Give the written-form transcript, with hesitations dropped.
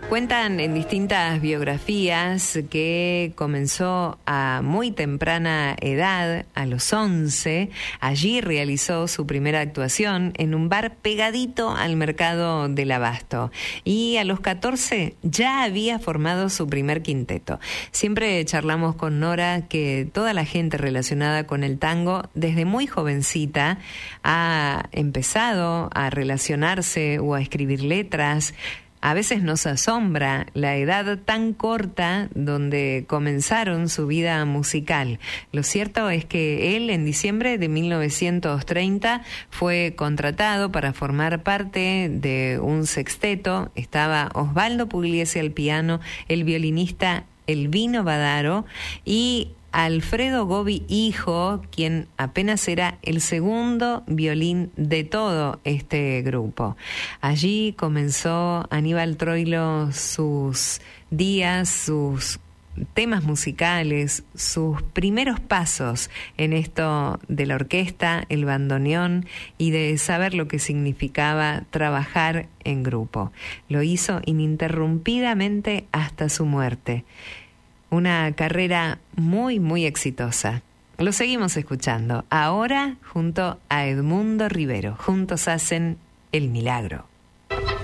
Cuentan en distintas biografías que comenzó a muy temprana edad, a los 11. Allí realizó su primera actuación en un bar pegadito al mercado del Abasto. Y a los 14 ya había formado su primer quinteto. Siempre charlamos con Nora que toda la gente relacionada con el tango, desde muy jovencita, ha empezado a relacionarse o a escribir letras. A veces nos asombra la edad tan corta donde comenzaron su vida musical. Lo cierto es que él, en diciembre de 1930, fue contratado para formar parte de un sexteto. Estaba Osvaldo Pugliese al piano, el violinista Elvino Badaro y Alfredo Gobi hijo, quien apenas era el segundo violín de todo este grupo. Allí comenzó Aníbal Troilo sus días, sus temas musicales, sus primeros pasos en esto de la orquesta, el bandoneón y de saber lo que significaba trabajar en grupo. Lo hizo ininterrumpidamente hasta su muerte. Una carrera muy, muy exitosa. Lo seguimos escuchando ahora junto a Edmundo Rivero. Juntos hacen El Milagro.